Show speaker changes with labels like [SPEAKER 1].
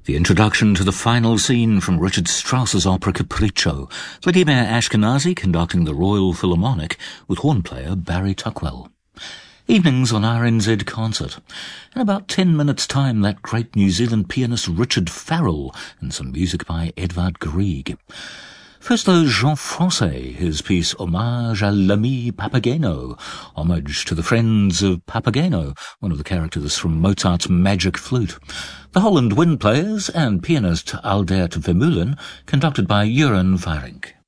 [SPEAKER 1] The introduction to the final scene from Richard Strauss's opera Capriccio, Vladimir Ashkenazy conducting the Royal Philharmonic with horn player Barry Tuckwell. Evenings on RNZ Concert. In about 10 minutes' time, that great New Zealand pianist Richard Farrell and some music by Edvard Grieg. First though, Jean Francais, his piece Hommage à l'ami Papageno, homage to the friends of Papageno, one of the characters from Mozart's Magic Flute. The Holland Wind Players and pianist Aldert Vermeulen, conducted by Jeroen Vierink.